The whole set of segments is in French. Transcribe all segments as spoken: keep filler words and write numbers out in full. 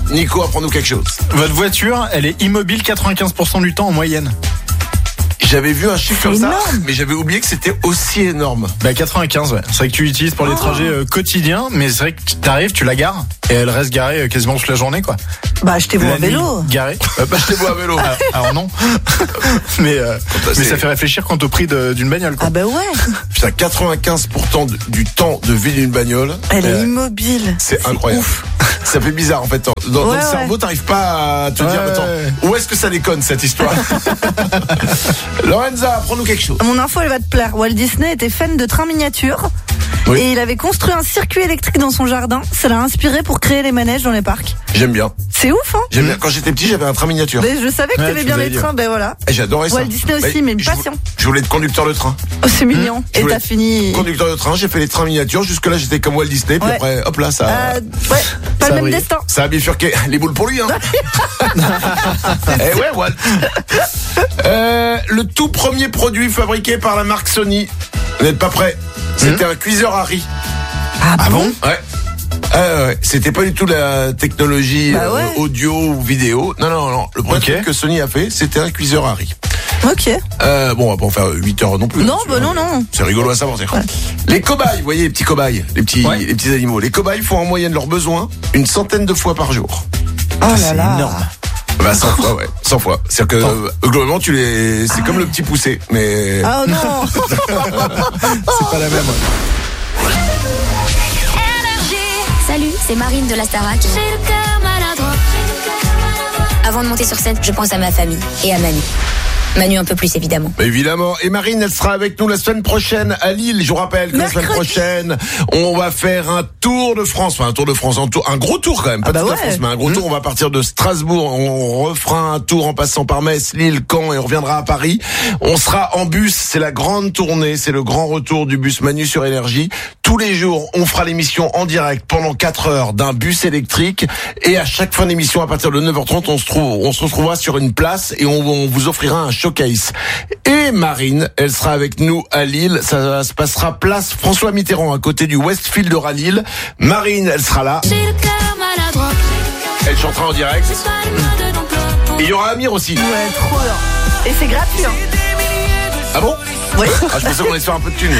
Nico, apprends-nous quelque chose. Votre voiture, elle est immobile quatre-vingt-quinze pour cent du temps en moyenne. J'avais vu un chiffre comme énorme. ça, mais j'avais oublié que c'était aussi énorme. Bah quatre-vingt-quinze, ouais. C'est vrai que tu l'utilises pour les trajets euh, quotidiens, mais c'est vrai que t'arrives, tu la gares et elle reste garée euh, quasiment toute la journée, quoi. Bah, achetez-vous La un vélo. nuit, garée. Euh, bah, achetez-vous un vélo. Ah, alors non. mais euh, Bah, mais c'est- ça fait réfléchir quant au prix de- d'une bagnole, quoi. Ah bah ouais, Putain, quatre-vingt-quinze pour cent de- du temps de vie d'une bagnole, elle est Ouais. immobile. c'est incroyable. Ouf. Ça fait bizarre en fait. Dans, dans Ouais, le ouais. cerveau, t'arrives pas à te Ouais, dire, attends, ouais. où est-ce que ça déconne cette histoire? Lorenza, apprends-nous quelque chose. Mon info, elle va te plaire. Walt Disney était fan de trains miniatures. Oui. Et il avait construit un circuit électrique dans son jardin. Ça l'a inspiré pour créer les manèges dans les parcs. J'aime bien. C'est ouf, hein? J'aime bien. Quand j'étais petit, j'avais un train miniature. Mais je savais que Ouais, t'aimais tu bien nous les avais dit, trains, ben voilà. Et j'adorais ça. Walt Disney aussi, mais une je vou- passion. Je voulais être conducteur de train. Oh, c'est mignon. Je Et voulais- t'as fini. Conducteur de train, j'ai fait les trains miniatures. Jusque-là, j'étais comme Walt Disney. Puis Ouais. après, hop là, ça, Euh, ouais, pas Ça le même brille. destin. ça a bifurqué. Les boules pour lui, hein. Eh ouais, Walt. Euh, le tout premier produit fabriqué par la marque Sony. Vous n'êtes pas prêts? C'était un cuiseur à riz. Ah, bon? Ouais. Ah ouais, c'était pas du tout la technologie Bah ouais. euh, audio ou vidéo. Non, non, non. Le premier Ok. truc que Sony a fait, c'était un cuiseur à riz. Ok. Euh, bon, on va pas en faire huit heures non plus. Non, hein, bah tu non, vois. non. C'est rigolo à savoir. c'est- Les cobayes, vous voyez les petits cobayes, les petits, Ouais. les petits animaux. Les cobayes font en moyenne leurs besoins une centaine de fois par jour. Oh là C'est là. énorme. Bah cent fois, ouais, cent fois. C'est-à-dire que euh, globalement, tu les, c'est comme le petit poussé, mais Oh non. C'est pas la même. Salut, c'est Marine de la Starac. Avant de monter sur scène, je pense à ma famille et à Manu. Manu un peu plus évidemment. évidemment. Et Marine, elle sera avec nous la semaine prochaine à Lille. Je vous rappelle que la semaine Mercredi. prochaine, on va faire un tour de France, enfin un tour de France, un, tour, un gros tour quand même, pas Ah bah toute la ouais. France, mais un gros tour. On va partir de Strasbourg, on refera un tour en passant par Metz, Lille, Caen et on reviendra à Paris. On sera en bus, c'est la grande tournée, c'est le grand retour du bus Manu sur Énergie. Tous les jours, on fera l'émission en direct pendant quatre heures d'un bus électrique et à chaque fin d'émission, à partir de neuf heures trente, on se trouve, on se retrouvera sur une place et on, on vous offrira un showcase. Et Marine, elle sera avec nous à Lille. Ça se passera place François Mitterrand à côté du Westfield à Lille. Marine, elle sera là. Elle chantera en direct. Et il y aura Amir aussi. Ouais, trop bien. Et c'est gratuit, hein. Ah bon? Oui. Ah, je pensais qu'on allait se faire un peu de thunes.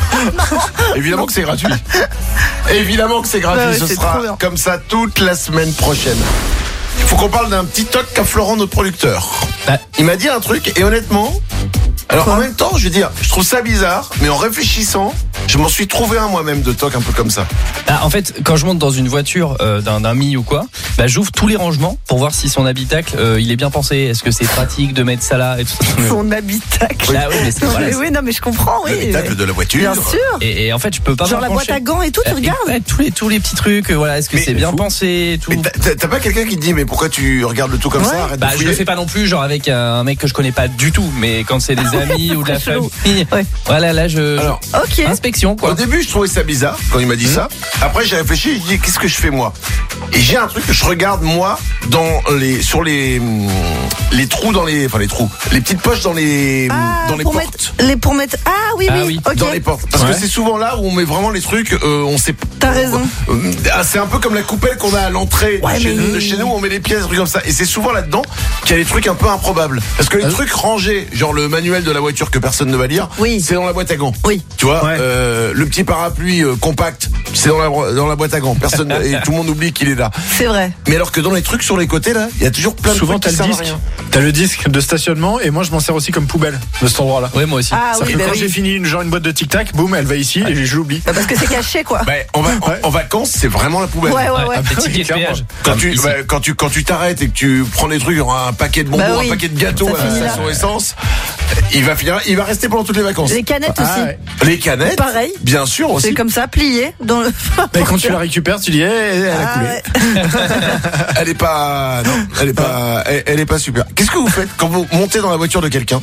Évidemment que c'est gratuit. Évidemment que c'est gratuit. Bah ouais, Ce c'est sera trop bien. comme ça toute la semaine prochaine. Il faut qu'on parle d'un petit toc qu'a Florent, notre producteur. Bah. Il m'a dit un truc et honnêtement, alors Quoi en même temps, je veux dire, je trouve ça bizarre, mais en réfléchissant, je m'en suis trouvé un moi-même de toc un peu comme ça. Ah, en fait, quand je monte dans une voiture euh, d'un ami ou quoi, bah, j'ouvre tous les rangements pour voir si son habitacle euh, il est bien pensé. Est-ce que c'est pratique de mettre ça là et tout ça. Son habitacle. Ah oui, mais c'est- Non, voilà, mais c'est- oui, non, mais je comprends, oui. L'habitacle de la voiture. Bien sûr. Et, et en fait, je peux pas Genre m'en la boîte pencher. à gants et tout, tu Euh, regardes? ouais, tous les tous les petits trucs. euh, Voilà, est-ce que Mais- c'est mais bien fou. pensé et tout. Mais t'as- t'as t'as pas quelqu'un qui te dit mais pourquoi tu regardes le tout comme Ouais. ça? Arrête Bah, de je fouiller. le fais pas non plus, genre avec un mec que je connais pas du tout, mais quand c'est des amis ou de la très chelou. famille, Ouais. voilà, là je. Alors, Ok. inspection quoi. Au début, je trouvais ça bizarre quand il m'a dit ça. Après, j'ai réfléchi, j'ai dit qu'est-ce que je fais moi? Et j'ai un truc que je regarde moi dans les sur les hum, les trous dans les enfin les trous, les petites poches dans les Ah, dans les pour portes. mettre, les, pour mettre, ah oui, Ah oui, oui, ok. Dans les portes. Parce Ouais. que c'est souvent là où on met vraiment les trucs, euh, on sait. T'as raison. Euh, ah, c'est un peu comme la coupelle qu'on a à l'entrée Ouais, de, chez, mais- de chez nous, on met les pièces, des trucs comme ça. Et c'est souvent là-dedans qu'il y a des trucs un peu improbables. Parce que les trucs rangés, genre le manuel de la voiture que personne ne va lire, Oui. c'est dans la boîte à gants. Oui. Tu vois, Ouais. euh, le petit parapluie euh, compact, c'est dans la, dans la boîte à gants. Personne et tout le monde oublie qu'il est là. C'est vrai. Mais alors que dans les trucs sur les côtés là, il y a toujours plein de Souvent, trucs t'as qui le servent à disque. rien. T'as le disque de stationnement et moi, je m'en sers aussi comme poubelle de cet endroit-là. Ouais, moi aussi. Ah C'est-à-dire oui, que bah quand oui. j'ai fini une, genre une boîte de tic-tac, boum, elle va ici et je l'oublie. Bah, parce que c'est caché, quoi. Bah, en, va- en- Ouais. en vacances, c'est vraiment la poubelle. Ouais, ouais, ouais. Un petit ticket de clairement. péage. Quand Comme tu, ici. bah, quand tu quand tu t'arrêtes et que tu prends des trucs, genre un paquet de bonbons, Bah oui. un paquet de gâteaux Ça à la finit là. station essence, il va finir, il va rester pendant toutes les vacances. Les canettes Ah, aussi. ouais. Les canettes, Pareil. bien sûr aussi. C'est comme ça, plié dans le. Et quand tu la récupères, tu dis, eh, elle a Ah, coulé. ouais. Elle est pas, non, elle est pas, elle, elle est pas super. Qu'est-ce que vous faites quand vous montez dans la voiture de quelqu'un,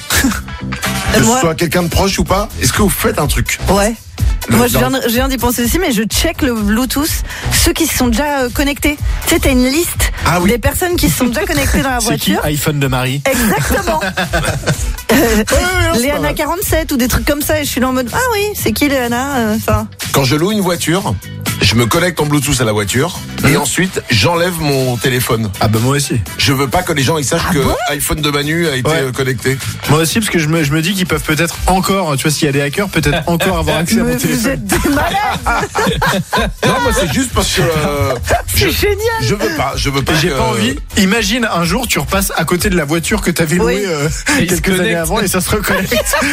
que ce Moi- soit quelqu'un de proche ou pas? Est-ce que vous faites un truc? Ouais. Le- Moi, je dans- viens, de- je viens d'y penser aussi, mais je check le Bluetooth, ceux qui se sont déjà euh, connectés. Tu sais, t'as une liste Ah oui. des personnes qui se sont déjà connectées dans la C'est qui voiture. iPhone de Marie. Exactement. Euh, Ouais, ouais, non, c'est pas Léana mal. quarante-sept ou des trucs comme ça, et je suis là en mode, ah oui, c'est qui Léana? euh, Enfin, Quand je loue une voiture, je me connecte en Bluetooth à la voiture Et ensuite, j'enlève mon téléphone. Ah bah moi aussi. Je veux pas que les gens ils sachent Ah que bon iPhone de Manu a été Ouais. euh, connecté. Moi aussi, parce que je me, je me dis qu'ils peuvent peut-être encore, tu vois, s'il y a des hackers, peut-être encore avoir accès à Mais mon vous téléphone. êtes des malades. Non, moi c'est juste parce que euh, je, C'est génial. je veux pas, je veux pas. Et j'ai que- pas envie. Imagine un jour, tu repasses à côté de la voiture que t'avais louée Oui. euh, Et il se quelques années connecte. avant et ça se reconnecte.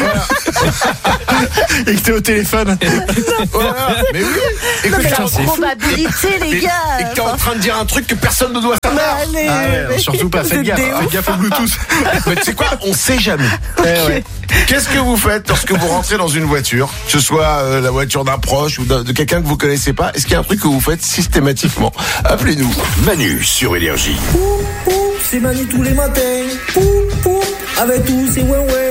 Et que t'es au téléphone. Voilà. Mais oui. Et Non, que mais t'es la en- probabilité, les et- gars. et que t'es en train de dire un truc que personne ne doit Mais savoir. allez. Ah ouais, mais surtout pas, vous faites êtes gaffe. des Faites ouf. gaffe au Bluetooth. Mais tu sais quoi, on sait jamais. Eh ouais. Qu'est-ce que vous faites lorsque vous rentrez dans une voiture, que ce soit euh, la voiture d'un proche ou de, de quelqu'un que vous connaissez pas? Est-ce qu'il y a un truc que vous faites systématiquement? Appelez-nous. Manu sur Énergie. C'est Manu tous les matins. Poup, poup, avec tous ces ouais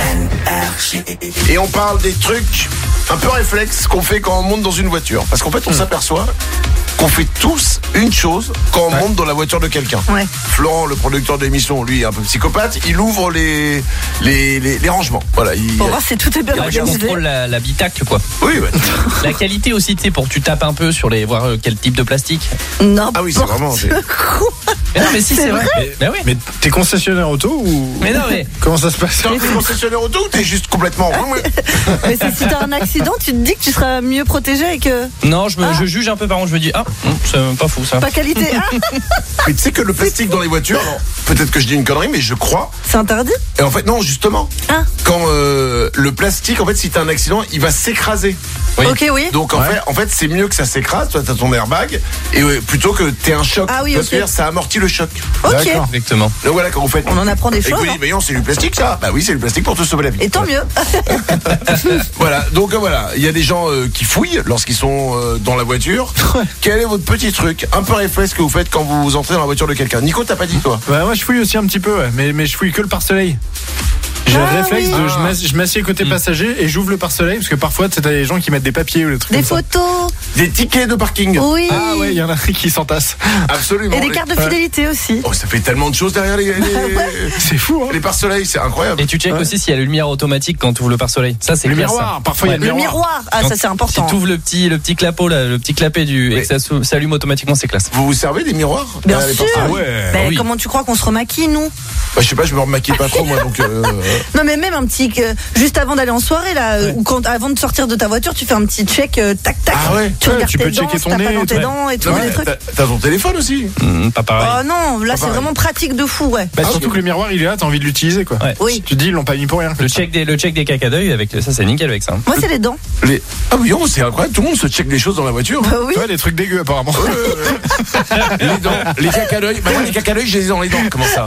Et on parle des trucs un peu réflexes qu'on fait quand on monte dans une voiture. Parce qu'en fait, on s'aperçoit qu'on fait tous une chose quand on monte dans la voiture de quelqu'un. Ouais. Florent, le producteur de l'émission, lui, est un peu psychopathe. Il ouvre les les, les, les rangements. Voilà. Il... Pour voir si tout est bien Ouais, je organisé. contrôle la- l'habitacle, quoi. Oui, ouais. La qualité aussi, tu sais, pour que tu tapes un peu sur les, voir euh, quel type de plastique. Non. Ah oui, c'est vraiment. c'est- Mais non, mais si, C'est c'est vrai. vrai Mais oui. Mais t'es concessionnaire auto ou Mais non, mais. comment ça se passe? T'es concessionnaire auto ou t'es juste complètement. Mais c'est si t'as un accident, tu te dis que tu seras mieux protégé avec euh, Non, je, me, Ah. je juge un peu par contre, je me dis, ah, hum, c'est pas fou ça. pas qualité. Ah, Mais tu sais que le plastique dans les voitures, alors, peut-être que je dis une connerie, mais je crois. c'est interdit. Et en fait, non, justement. Ah. Quand euh, le plastique, en fait, si t'as un accident, il va s'écraser. Oui. Ok, oui. Donc en Ouais. fait, en fait, c'est mieux que ça s'écrase. Toi, t'as ton airbag, et ouais, plutôt que t'aies un choc. Ah oui, Tu vois ok. ce que je veux dire, ça amortit le choc. Ok. D'accord. Exactement. Donc voilà, quand vous faites. On en apprend des Et choses. vous dites, hein. mais non, c'est du plastique ça. Bah oui, c'est du plastique pour te sauver la vie. Et tant mieux. Voilà, donc euh, voilà, il y a des gens euh, qui fouillent lorsqu'ils sont euh, dans la voiture. Quel est votre petit truc, un peu réflexe que vous faites quand vous entrez dans la voiture de quelqu'un? Nico, t'as pas dit toi? Bah moi je fouille aussi un petit peu, ouais, mais, mais je fouille que le pare-soleil. J'ai Ah le réflexe oui. de je m'ass- je m'assieds côté passager et j'ouvre le pare-soleil parce que parfois tu sais, t'as des gens qui mettent des papiers ou des trucs Des comme ça. photos. Des tickets de parking. Oui. Ah ouais, il y en a qui s'entassent. Absolument. Et des cartes de Ouais. fidélité aussi. Oh, ça fait tellement de choses derrière les, les, C'est fou, hein. les pare-soleils, c'est incroyable. Et tu checkes Ouais. aussi s'il y a le lumière automatique quand tu ouvres le pare-soleil. Ça, c'est Le clair, miroir, ça. parfois il y a Ouais. le Le miroir. miroir. Ah, Quand- ça c'est important. Si tu ouvres le petit, le petit clapot, là, le petit clapet du, et Mais- que ça sou- s'allume automatiquement, c'est classe. Vous vous servez des miroirs Bien derrière les sûr. pare-soleils? Ah ouais. Ben, oui. Comment tu crois qu'on se remaquille, nous? Bah, je sais pas, je me remaquille pas trop moi, donc. Euh, Non, mais même un petit. euh, juste avant d'aller en soirée, là, euh, ou quand, avant de sortir de ta voiture, tu fais un petit check, euh, tac, tac. Ah ouais. Tu Ouais, regardes tu tes peux dents, checker si ton t'as pas nez, dans tes ouais. dents et tout, non, des mais trucs. t'as t'as ton téléphone aussi. Hum, pas pareil. Oh non, là c'est pareil. vraiment pratique de fou, ouais. Bah, surtout que le miroir il est là, t'as envie de l'utiliser quoi. Ouais. Oui. Tu te dis ils l'ont pas mis pour rien. Le check des, le check des caca d'œil avec ça, c'est nickel avec ça. Moi c'est les dents. Les... Ah oui, oh, c'est incroyable, tout le monde se check des choses dans la voiture. Bah oui. Ouais, des trucs dégueux apparemment. Les dents, les caca d'œil. Bah moi, les caca d'œil, je les ai dans les dents. Comment ça?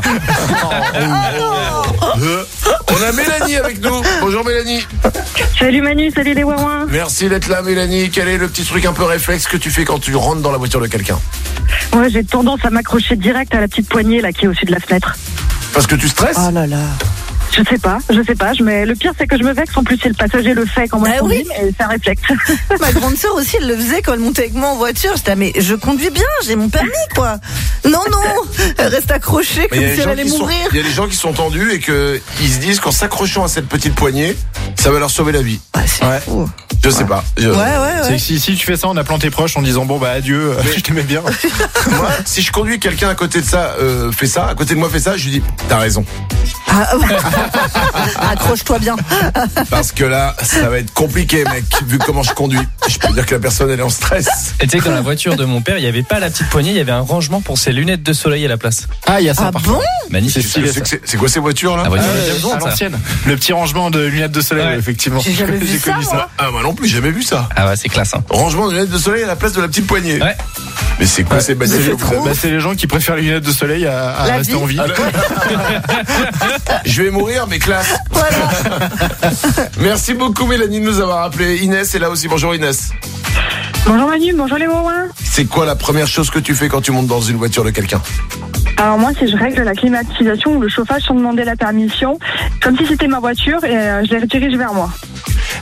Euh, On a Mélanie avec nous. Bonjour Mélanie. Salut Manu, salut les Wawins. Merci d'être là Mélanie. Quel est le petit truc un peu réflexe que tu fais quand tu rentres dans la voiture de quelqu'un? Ouais, j'ai tendance à m'accrocher direct à la petite poignée là qui est au-dessus de la fenêtre. Parce que tu stresses? Oh là là. Je sais pas, je sais pas. Je mets... Le pire c'est que je me vexe. En plus, si le passager le fait quand moi Ah je conduis, oui. mais c'est un réflexe. Ma grande sœur aussi, elle le faisait quand elle montait avec moi en voiture. J'étais, ah, mais je conduis bien, j'ai mon permis, quoi. Non, non, elle reste accrochée Mais comme il y a si des elle gens allait qui sont- mourir. il y a des gens qui sont tendus et que ils se disent qu'en s'accrochant à cette petite poignée, ça va leur sauver la vie. Ah, c'est Ouais. fou. Je sais pas. Je- Ouais, ouais, C'est ouais. que si, si tu fais ça en appelant tes proches en disant bon bah adieu, euh, je t'aimais bien. Moi, si je conduis quelqu'un à côté de ça, euh, fait ça, à côté de moi fait ça, je lui dis t'as raison. Ah, ouais. Accroche-toi bien. Parce que là, ça va être compliqué, mec, vu comment je conduis. Je peux dire que la personne elle est en stress. Et tu sais que dans la voiture de mon père, il n'y avait pas la petite poignée, il y avait un rangement pour ses lunettes de soleil à la place. Ah il y a ça Ah parfois. bon? Magnifique. C'est stylé, C'est- ça. C'est c'est quoi ces voitures là? La voiture Ah, de James ouais, Bond, à ça. l'ancienne. Le petit rangement de lunettes de soleil, Ouais. effectivement. J'ai jamais vu ça, connu moi. Ah moi non plus, j'ai jamais vu ça. Ah ouais, c'est classe. Hein. Rangement de lunettes de soleil à la place de la petite poignée. Ouais. Mais c'est quoi Ouais, ces c'est bagnoles les- que vous avez bah, c'est les gens qui préfèrent les lunettes de soleil à, à La rester vie. en vie. Je vais mourir, mais classe. Voilà. Merci beaucoup Mélanie de nous avoir appelé. Inès est là aussi. Bonjour Inès. Bonjour Manu, bonjour les Wawins. C'est quoi la première chose que tu fais quand tu montes dans une voiture de quelqu'un? Alors moi, c'est je règle la climatisation ou le chauffage sans demander la permission, comme si c'était ma voiture et euh, je les redirige vers moi.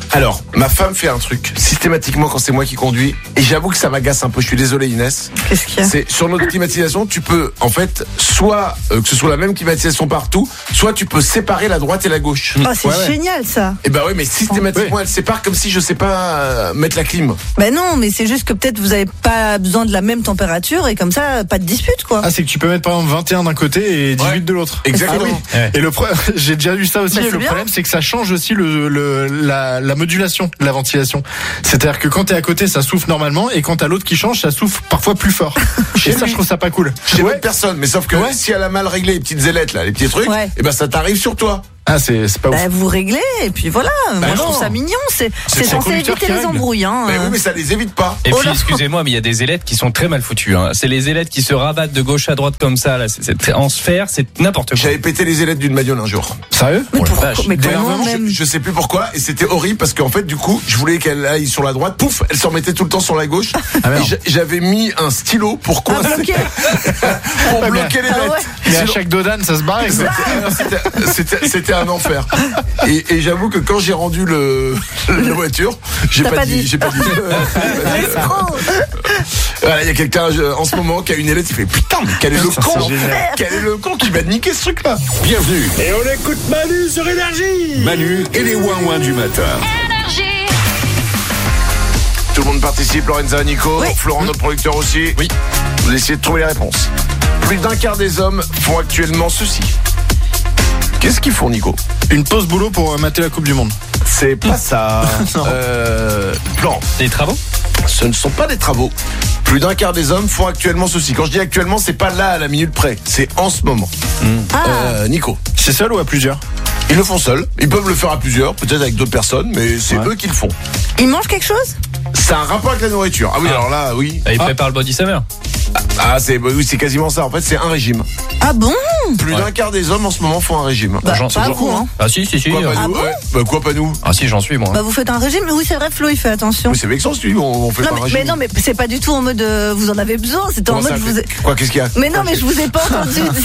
Alors, ma femme fait un truc systématiquement quand c'est moi qui conduis, et j'avoue que ça m'agace un peu. Je suis désolé, Inès. Qu'est-ce qu'il y a? C'est sur notre climatisation, tu peux en fait soit euh, que ce soit la même climatisation partout, soit tu peux séparer la droite et la gauche. Ah, c'est Ouais, ouais. génial ça. Et bah oui, mais systématiquement elle sépare comme si je sais pas euh, mettre la clim. Ben non, mais c'est juste que peut-être vous avez pas besoin de la même température et comme ça, pas de dispute quoi. Ah, c'est que tu peux mettre par exemple vingt et un d'un côté et dix-huit Ouais. de l'autre. Exactement. Ah oui. Et le pro... j'ai déjà vu ça aussi. Bah, et c'est le bien. problème, c'est que ça change aussi le, le la, la modulation de la ventilation. C'est-à-dire que quand t'es à côté, ça souffle normalement, et quand t'as l'autre qui change, ça souffle parfois plus fort. Chez Et ça, lui. je trouve ça pas cool. Chez Ouais. l'autre personne, mais sauf que Ouais. si elle a mal réglé les petites ailettes là, les petits trucs, Ouais. et ben ça t'arrive sur toi. Ah, c'est c'est pas ouf. Bah, vous réglez et puis voilà. Moi je non. trouve ça mignon. C'est C'est c'est le censé conducteur éviter qui les règle. embrouilles. Hein. Mais oui, mais ça les évite pas. Et Oh puis, là. excusez-moi, mais il y a des ailettes qui sont très mal foutues. Hein. C'est les ailettes qui se rabattent de gauche à droite comme ça. Là, c'est, c'est en sphère, c'est n'importe quoi. J'avais pété les ailettes d'une bagnole un jour. Sérieux? Mais Oh la pourquoi vache. Mais comment D'énervement, même je, je sais plus pourquoi, et c'était horrible parce qu'en fait du coup je voulais qu'elle aille sur la droite, pouf, elle s'en mettait tout le temps sur la gauche. Ah, merde. Et j'a- j'avais mis un stylo pour Ah, coincer, bloqué. pour Ouais, bloquer les Ah lettres. ouais. Mais à Sinon- chaque dodane, ça se barre. C'était- alors, c'était- C'était c'était un enfer. Et, et j'avoue que quand j'ai rendu le la voiture, j'ai T'as pas, pas dit, dit. j'ai pas dit. L'escroc. Voilà, il y a quelqu'un euh, en ce moment qui a une ailette, il fait putain, mais quel est le Ça, con, c'est génial. quel est le con qui va niquer ce truc-là. Bienvenue, Et on écoute Manu sur Énergie. Manu et les ouin-ouin du matin. Tout le monde participe, Lorenza, Nico, Oui. Florent, notre producteur aussi. Oui. Vous essayez de trouver les réponses. Plus d'un quart des hommes font actuellement ceci. Qu'est-ce qu'ils font, Nico? Une pause boulot pour euh, mater la Coupe du Monde. C'est pas ça. Non. euh, Florent, Des travaux? ce ne sont pas des travaux. Plus d'un quart des hommes font actuellement ceci. Quand je dis actuellement, c'est pas là à la minute près, c'est en ce moment. Ah. Euh, Nico, C'est seul ou à plusieurs? ils le font seuls. Ils peuvent le faire à plusieurs, peut-être avec d'autres personnes, mais c'est Ouais. eux qui le font. Il mange quelque chose? C'est un rapport avec la nourriture. Ah oui, Ah. alors là, oui. Ah, il Ah, prépare le body summer. ah, c'est oui, c'est quasiment ça. En fait, c'est un régime. Ah bon? Plus Ouais. d'un quart des hommes en ce moment font un régime. Bah, J'en- pas j'en- vous, hein. Ah si, si, si. Quoi, pas Ah nous bon ouais. Bah, quoi, pas nous? Ah si, j'en suis moi. Bah vous faites un régime? Oui, c'est vrai, Flo, il fait attention. Oui, c'est vexant, si tu dis, on, on fait Non, pas un mais, régime. mais non, mais c'est pas du tout en mode euh, vous en avez besoin. C'était en Comment mode ça, je vous ai... Quoi, qu'est-ce qu'il y a? Mais non, mais je vous ai pas entendu dire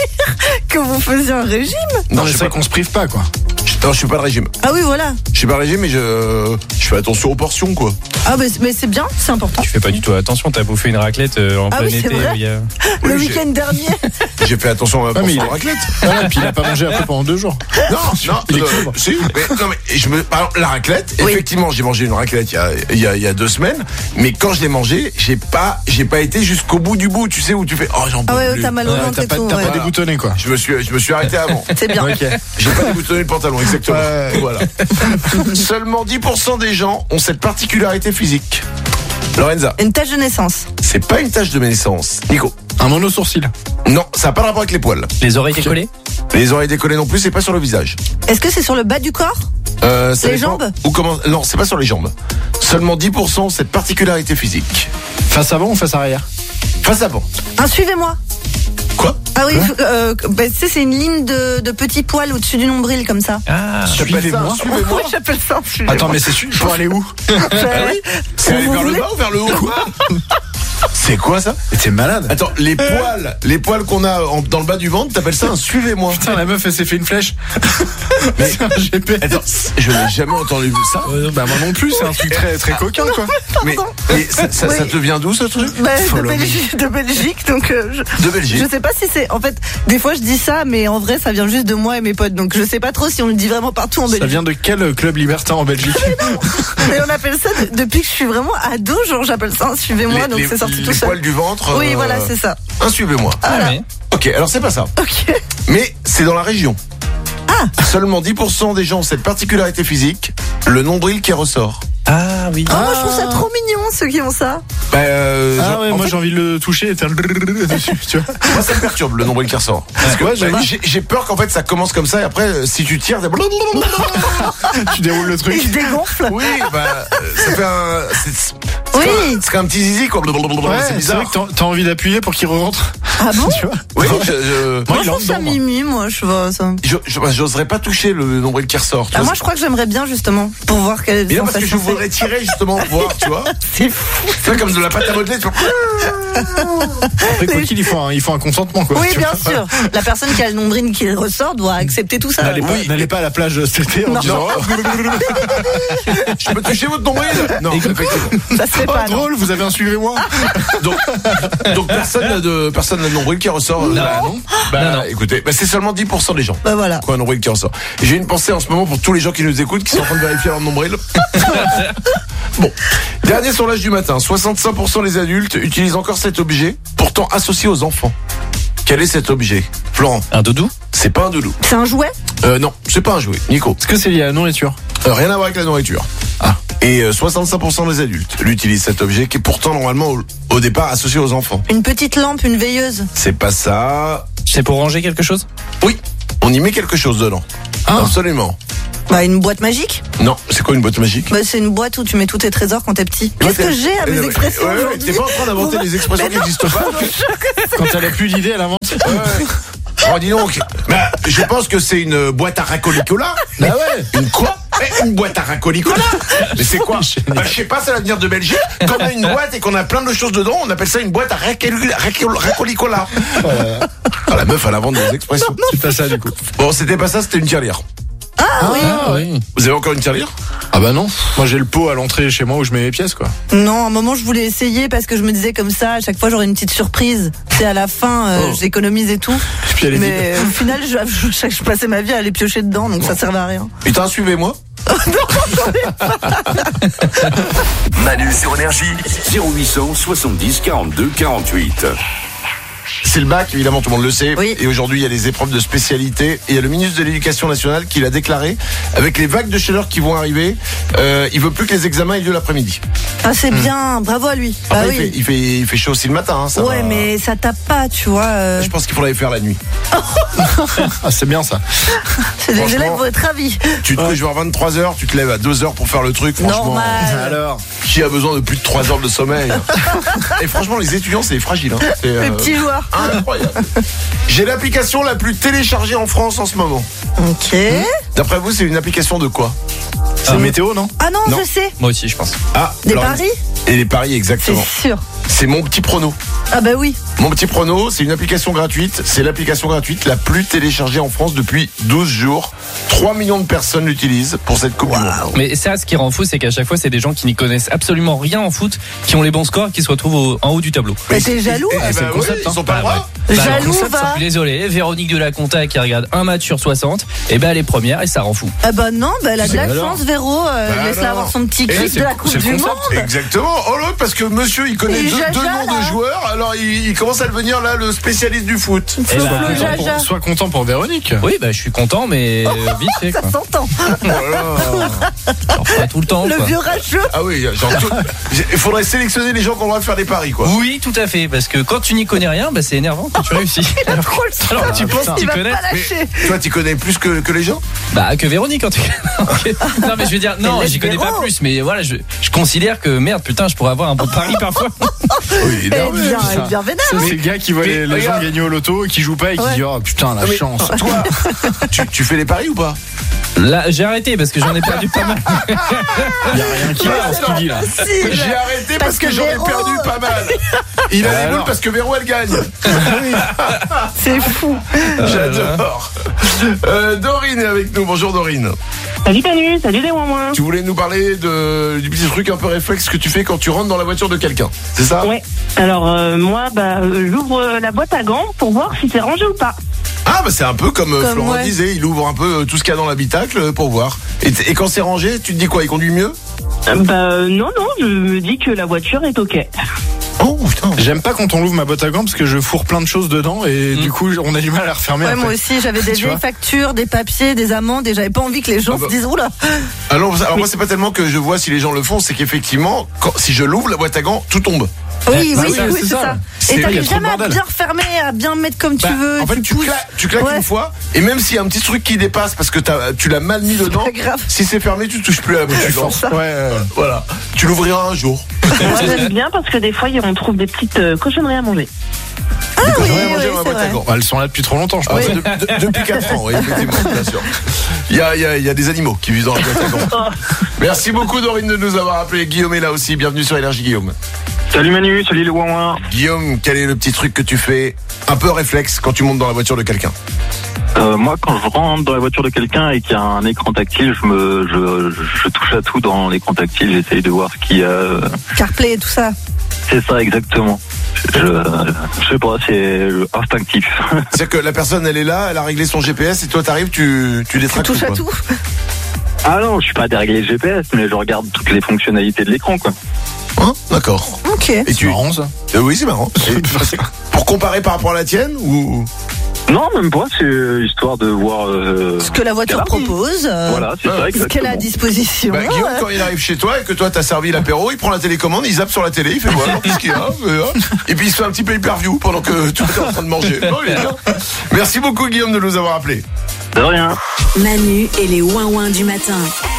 que vous faisiez un régime. Non, mais je c'est sais vrai pas. qu'on se prive pas, quoi. Non, je suis pas de régime. Ah oui, voilà. Je suis pas de régime, mais je, je fais attention aux portions, quoi. Ah mais, mais c'est bien, c'est important. Tu fais pas du tout attention, t'as bouffé une raclette euh, en Ah plein oui, c'est été. vrai. il y a- Le Oui, j'ai- week-end dernier. J'ai fait attention à ma Ah, mais portion il- de raclette. Voilà, et puis il a pas mangé après pendant deux jours. Non, non, Il est euh, sobre. si, mais, non, mais je me, par exemple, la raclette, Oui. effectivement, j'ai mangé une raclette il y a, il y a, il y a deux semaines, mais quand je l'ai mangée, j'ai pas, j'ai pas été jusqu'au bout du bout, tu sais, où tu fais, oh, j'en peux Ah ouais, plus. t'as mal au Ouais, ventre T'as et pas, tout. t'as ouais. pas déboutonné, quoi. Je me suis, je me suis arrêté avant. C'est bien. Ok. J'ai pas déboutonné le pantalon, exactement. Ouais. Voilà. Seulement dix pour cent des gens ont cette particularité physique. Lorenza, Une tache de naissance. c'est pas une tache de naissance. Nico, Un mono-sourcil. non, ça n'a pas de rapport avec les poils. Les oreilles décollées? Les oreilles décollées non plus, c'est pas sur le visage. Est-ce que c'est sur le bas du corps? Euh, ça Les dépend- jambes Ou comment Non, c'est pas sur les jambes. Seulement dix pour cent ont cette particularité physique. Face avant ou face arrière? Face avant. Un suivez-moi. Quoi Ah oui, euh, bah, tu sais, c'est une ligne de, de petits poils au-dessus du nombril comme ça. Ah, T'appelles ça Suivez-moi. un Suivez-moi. Ouais, j'appelle ça un suivez-moi. Attends, mais c'est su- pour aller où? C'est aller Vous vers le voulez bas ou vers le haut quoi C'est quoi ça Mais t'es malade. Attends, les poils, les poils qu'on a en- dans le bas du ventre, t'appelles ça un suivez-moi. Putain, la meuf, elle s'est fait une flèche. C'est un G P. Attends, je n'ai jamais entendu ça. Bah, moi non plus, c'est un truc très, très coquin, quoi. Mais, mais ça, ça, ça Oui. te vient d'où ce truc Bah, de, Follow me. Belgique, de Belgique, donc euh, je, De Belgique. je sais pas si c'est. En fait, des fois je dis ça, mais en vrai ça vient juste de moi et mes potes, donc je sais pas trop si on le dit vraiment partout en Ça Belgique. vient de quel club libertin en Belgique? Mais on appelle ça de- depuis que je suis vraiment ado, genre j'appelle ça un suivez-moi, Les- donc les- c'est sorti les tout seul. poils du ventre. Oui, euh, voilà, c'est ça. Un suivez-moi. ah, mais- Ok, alors c'est pas ça. Ok. Mais c'est dans la région. Ah. Seulement dix pour cent des gens ont cette particularité physique, le nombril qui ressort. Ah oui. Oh, moi je trouve ça trop mignon ceux qui ont ça. Bah, euh, Ah genre, ouais, en moi fait, j'ai envie de le toucher et faire le drrrr dessus, tu vois. moi ça me perturbe le nombril qui ressort. Parce que Ouais, bah, j'aime. j'ai j'ai peur qu'en fait ça commence comme ça et après euh, si tu tires, t'as- Tu déroules le Il truc. se dégonfle. oui, bah euh, ça fait un, c'est c'est Oui. comme un- c'est comme un petit zizi quoi. Ouais, c'est c'est bizarre. vrai que t'as- t'as envie d'appuyer pour qu'il rentre. Ah bon? Tu vois. Oui, je, je, Moi il je est en trouve ça dedans, moi. mimi, moi je vois ça. je- je- j'oserais pas toucher le nombril qui ressort. tu Ah, vois. moi je crois que j'aimerais bien justement pour voir quelle Mais non, parce que je sensation c'est. voudrais tirer respirer justement pour voir, tu vois. C'est fou. C'est comme de la pâte à modeler. Tu vois. Après, quoi qu'il, il faut un, il faut un consentement, quoi. Oui, tu bien vois. sûr. La personne qui a le nombril qui ressort doit accepter tout ça. N'allez pas, Oui. n'allez pas à la plage cet été en Non. disant oh, Je peux toucher votre nombril? Non, effectivement. Ça se fait oh, pas. non. drôle, vous avez un suivez-moi. Donc, donc personne n'a de, personne n'a de nombril qui ressort. Non. Bah, non. Bah, Non, non. écoutez, bah, c'est seulement dix pour cent des gens. Bah voilà. Quoi, un nombril qui ressort. Et j'ai une pensée en ce moment pour tous les gens qui nous écoutent, qui sont en train de vérifier leur nombril. Bon. Dernier sondage du matin. soixante-cinq pour cent des adultes utilisent encore cet objet, pourtant associé aux enfants. Quel est cet objet? Florent? Un doudou? C'est pas un doudou. C'est un jouet? Euh, non, c'est pas un jouet. Nico? Est-ce que c'est lié à la nourriture? Euh, rien à voir avec la nourriture. Ah. Et euh, soixante-cinq pour cent des adultes l'utilisent cet objet qui est pourtant normalement au, au départ associé aux enfants. Une petite lampe, une veilleuse? C'est pas ça. C'est pour ranger quelque chose? Oui, on y met quelque chose dedans. Ah. Absolument. Bah une boîte magique? Non, c'est quoi une boîte magique? Bah c'est une boîte où tu mets tous tes trésors quand t'es petit. Qu'est-ce Ouais, que j'ai à euh, mes ouais, expressions ouais, ouais, aujourd'hui? T'es pas en train d'inventer des expressions qui n'existent pas? Quand elle a plus d'idées, elle invente. Ouais, ouais. Oh, dis donc. Bah, je pense que c'est une boîte à racolicola. Bah ouais. Une quoi? Eh, Une boîte à racolicola. Mais c'est quoi? Bah, je sais pas, ça va venir de Belgique. Quand on a une boîte et qu'on a plein de choses dedans, on appelle ça une boîte à racol- racol- racolicola. Ah, la meuf, elle invente des expressions. C'est pas ça du coup. Bon, c'était pas ça, c'était une tirelire. Ah oui. Ah oui. Vous avez encore une tirelire? Ah bah non. Moi j'ai le pot à l'entrée chez moi où je mets mes pièces, quoi. Non, à un moment je voulais essayer parce que je me disais comme ça, à chaque fois j'aurais une petite surprise. C'est à la fin, euh, Oh. j'économise et tout. Et puis elle est vide. Mais au final, je, je, je passais ma vie à aller piocher dedans, donc ça servait à rien. Putain, suivez-moi. Manu sur Énergie, zéro huit cent soixante-dix quarante-deux quarante-huit. C'est le bac, évidemment, tout le monde le sait. Oui. Et aujourd'hui, il y a les épreuves de spécialité. Et il y a le ministre de l'Éducation nationale qui l'a déclaré. Avec les vagues de chaleur qui vont arriver, euh, il veut plus que les examens aient lieu l'après-midi. Ah c'est bien, bravo à lui. Après, Bah il, fait, oui. il, fait, il fait chaud aussi le matin. Hein, ça Ouais, va. mais ça tape pas, tu vois. euh, Je pense qu'il faudrait faire la nuit. Ah c'est bien ça. Les franchement- élèves vont être ravis. Tu te couches vers vingt-trois heures, tu te lèves à deux heures pour faire le truc. Franchement, Normal. Alors. qui a besoin de plus de trois heures de sommeil? Et franchement, les étudiants, c'est fragile. Hein. C'est, Les euh, petits joueurs. incroyable. J'ai l'application la plus téléchargée en France en ce moment. Ok. D'après vous, c'est une application de quoi? C'est météo, non? Ah non, Non. je sais. Moi aussi, je pense. Ah, Des alors, paris? Et les paris, C'est exactement. sûr. C'est Mon Petit Prono. Ah bah oui. Mon Petit Prono, c'est une application gratuite. C'est l'application gratuite la plus téléchargée en France depuis douze jours. trois millions de personnes l'utilisent pour cette Coupe du Monde. Mais ça, ce qui rend fou, c'est qu'à chaque fois, c'est des gens qui n'y connaissent absolument rien en foot, qui ont les bons scores, qui se retrouvent au- en haut du tableau. Mais t'es jaloux? Eh, eh, c'est bah le oui, concept, hein. ils sont pas Ah, droits. ouais. Bah, Jaloux, le concept, va. je suis désolé, Véronique de la Conta qui regarde un match sur soixante, et ben elle est première et ça rend fou. Ah bah non, bah elle a de la alors. chance, Véro. euh, Bah Laisse-la alors. avoir son petit Eh, kiff c'est de la le- Coupe c'est le du concept. Monde. Exactement. Oh là, parce que monsieur, il connaît Et deux, Jaja, deux noms là. de joueurs, alors il, il commence à devenir là le spécialiste du foot. Eh Flo, ben, Flo, Content Jaja. pour- Sois content pour Véronique. Oui, bah je suis content, mais euh, vite fait, Ça quoi. s'entend. Oh là là. Alors, pas tout le temps, Le quoi. vieux rageux. Ah oui, genre, tout- il faudrait sélectionner les gens qui ont le droit de faire des paris, quoi. Oui, tout à fait, parce que quand tu n'y connais rien, bah c'est énervant quand tu réussis. Alors, Trop le alors, seum. tu penses que Il tu va connais pas lâcher. Toi, tu connais plus que, que les gens? Bah que Véronique en tout cas. Ok. Non mais je veux dire, non, Mais j'y connais Véro. pas plus, mais voilà, je, je considère que merde, putain, je pourrais avoir un bon pari parfois. Oui, Elle est énervé. bien, elle est bien vénère. Ça, c'est le gars qui voit les, les gens regarde. gagner au loto et qui joue pas et qui Ouais. dit oh putain la Mais chance. Toi, tu, tu fais les paris ou pas? Là, j'ai arrêté parce que j'en ai perdu pas mal. Il y a rien qui va dans ce qu'il dit là. Si, J'ai bah, arrêté parce, parce que, que j'en ai Véro. perdu pas mal. Il a les Alors. boules parce que Véro elle gagne. c'est fou. J'adore. Euh, Dorine est avec nous. Bonjour Dorine. Salut Manu, salut les moins moins. Tu voulais nous parler de, du petit truc un peu réflexe que tu fais quand tu rentres dans la voiture de quelqu'un. C'est ça? Ouais. Alors euh, moi, bah, euh, j'ouvre euh, la boîte à gants pour voir si c'est rangé ou pas. Ah bah c'est un peu comme, euh, Comme, Florent ouais. disait, il ouvre un peu euh, tout ce qu'il y a dans l'habitacle euh, pour voir. Et, t- et quand c'est rangé, tu te dis quoi? Il conduit mieux? Euh, bah euh, non non, je me dis que la voiture est ok. Oh putain. J'aime pas quand on ouvre ma boîte à gants parce que je fourre plein de choses dedans et du coup on a du mal à la refermer. Ouais, après. moi aussi, j'avais des Tu vieilles vois. factures, des papiers, des amendes et j'avais pas envie que les gens Ah bah. se disent oula. Alors, alors moi c'est pas tellement que je vois si les gens le font, c'est qu'effectivement, quand, si je l'ouvre la boîte à gants, tout tombe. Oui, bah oui, oui, oui, c'est c'est ça. ça. C'est- Et il y a t'arrives trop de jamais à bordel. bien refermer, à bien mettre comme tu Bah, veux. en fait, tu, pousses. claques, tu claques Ouais. une fois, et même s'il y a un petit truc qui dépasse parce que t'as- tu l'as mal mis dedans, pas grave. si c'est fermé, tu touches plus à la boîte à gants. Ouais, ouais. Voilà. Tu l'ouvriras un jour. Moi j'aime bien parce que des fois on trouve des petites euh, cochonneries à manger. Ah oui, J'ai rien oui, mangé dans la c'est boîte boîte à vrai. gants. Bah, elles sont là depuis trop longtemps, je Ah, pense. ouais, de- de- depuis quatre ans, oui, effectivement, bien sûr. Il y a, il y, a, il y a des animaux qui vivent dans la boîte à gants. Merci beaucoup, Dorine, de nous avoir appelé. Guillaume est là aussi. Bienvenue sur Énergie, Guillaume. Salut Manu, salut le ouin. Guillaume, quel est le petit truc que tu fais un peu réflexe quand tu montes dans la voiture de quelqu'un? Euh, moi, quand je rentre dans la voiture de quelqu'un et qu'il y a un écran tactile, je me, je, je touche à tout dans l'écran tactile. J'essaye de voir ce qu'il y a. CarPlay et tout ça. C'est ça, exactement. Je, je sais pas, c'est instinctif. C'est-à-dire que la personne, elle est là, elle a réglé son G P S et toi, t'arrives, tu, tu Tu détraques touches tout, à quoi. tout. Ah non, je suis pas déréglé le G P S, mais je regarde toutes les fonctionnalités de l'écran, quoi. Hein, d'accord. Ok. Et C'est tu... marrant, ça. Euh, oui, c'est marrant. Et- Pour comparer par rapport à la tienne ou Non, même pas, c'est histoire de voir. Euh... Ce que la voiture qu'elle a. propose. euh, Voilà, c'est ça, Ce exactement. qu'elle a à disposition. Bah, Guillaume, euh, quand il arrive chez toi et que toi t'as servi l'apéro, il prend la télécommande, il zappe sur la télé, il fait voilà, qu'est-ce qu'il y a, euh, hein. Et puis il se fait un petit pay-per-view pendant que tu es en train de manger. Oh, il est bien. Merci beaucoup, Guillaume, de nous avoir appelés. De rien. Manu et les ouin-ouin du matin.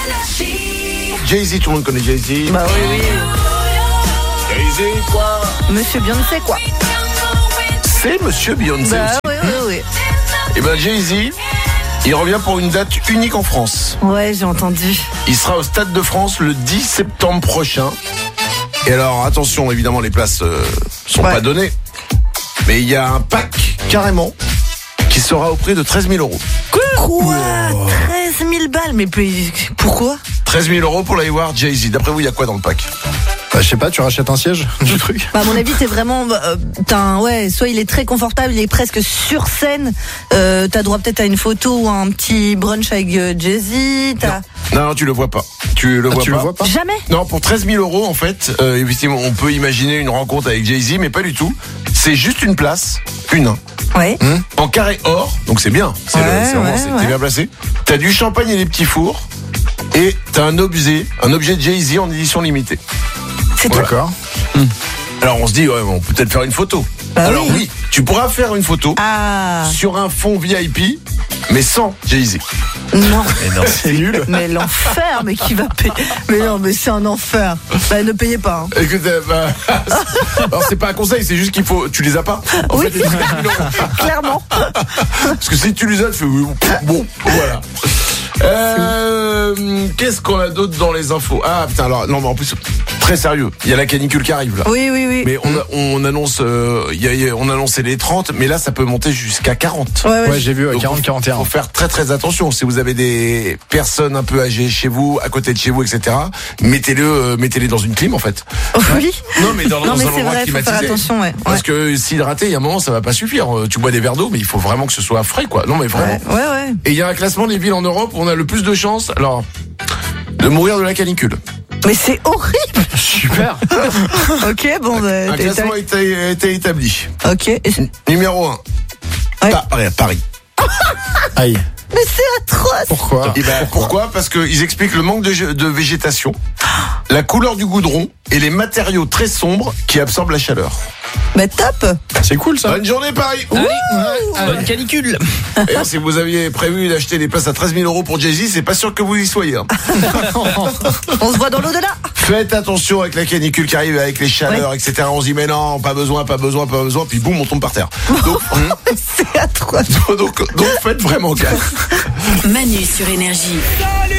Jay-Z, tout le monde connaît Jay-Z. Bah oui, oui. Jay-Z, quoi? Monsieur Beyoncé, quoi. C'est Monsieur Beyoncé Bah aussi. oui, oui, oui. Et ben Jay-Z, il revient pour une date unique en France. Ouais, j'ai entendu. Il sera au Stade de France le dix septembre prochain. Et alors, attention, évidemment, les places euh, sont Ouais. pas données. Mais il y a un pack, carrément, qui sera au prix de treize mille euros. Quoi treize mille balles. Mais puis, pourquoi? treize mille euros pour aller voir Jay-Z. D'après vous, il y a quoi dans le pack? Bah, je sais pas, tu rachètes un siège du truc. Bah, à mon avis, t'es vraiment, euh, t'as un- ouais, soit il est très confortable, il est presque sur scène. Euh, t'as droit peut-être à une photo ou à un petit brunch avec euh, Jay-Z. T'as Non, non, tu le vois pas. Tu le Ah, vois tu pas. le vois pas? jamais. Non, pour treize mille euros, en fait, euh, effectivement, on peut imaginer une rencontre avec Jay-Z, mais pas du tout. C'est juste une place, une, hein, Ouais. en carré or, donc c'est bien. C'est le- Ouais, c'est vraiment, ouais, c'est- ouais. t'es bien placé. T'as du champagne et des petits fours, et t'as un objet, un objet Jay-Z en édition limitée. C'est tout. D'accord. Alors on se dit, ouais, on peut peut-être faire une photo. Bah Alors oui. oui, tu pourras faire une photo Ah. sur un fond V I P, mais sans Jay-Z. Non. C'est nul. Mais l'enfer, mais qui va payer? Mais non, mais c'est un enfer. Bah, ne payez pas. Hein. Écoute, euh, bah, alors c'est pas un conseil, c'est juste qu'il faut, tu les as pas. En Oui. fait, les treize mille euros. Clairement. Parce que si tu les as, tu fais oui, bon, voilà. Euh, qu'est-ce qu'on a d'autre dans les infos? Ah putain, alors non mais en plus très sérieux, il y a la canicule qui arrive là. Oui, oui, oui. Mais on, a- on annonce, euh, il y a- il y a- on annonçait les trente, mais là ça peut monter jusqu'à quarante. Ouais, ouais. Ouais, j'ai vu, ouais, Donc, quarante, quarante et un. Faut faire très très attention. Si vous avez des personnes un peu âgées chez vous, à côté de chez vous, et cetera, mettez-le, euh, mettez-les dans une clim en fait. Oh, oui. Non mais dans, Non, dans mais un c'est endroit vrai, faut faire climatisé. attention, ouais. Parce Ouais. que s'hydrater, il y a un moment, ça va pas suffire. Euh, Tu bois des verres d'eau, mais il faut vraiment que ce soit frais, quoi. Non mais vraiment. Ouais, ouais, ouais. Et il y a un classement des villes en Europe où on a le plus de chances, alors, de mourir de la canicule. Mais c'est horrible. Super. Ok, bon, bah, Un t'es- classement a été, a été établi. t'as- ok. Et c'est- Numéro un. Ouais. Paris. Aïe. Mais c'est atroce. Pourquoi? Et ben, pourquoi? Parce qu'ils expliquent le manque de, de végétation, la couleur du goudron et les matériaux très sombres qui absorbent la chaleur. Mais top. C'est cool ça. Bonne journée Paris. Allez, bonne canicule. Et si vous aviez prévu d'acheter des places à treize mille euros pour Jay-Z, c'est pas sûr que vous y soyez. Hein. On se voit dans l'au-delà. Faites attention avec la canicule qui arrive, avec les chaleurs, et cetera. On se dit mais non, pas besoin, pas besoin, pas besoin, puis boum, on tombe par terre. Donc, C'est atroce. donc, donc faites vraiment gaffe. Manu sur Énergie.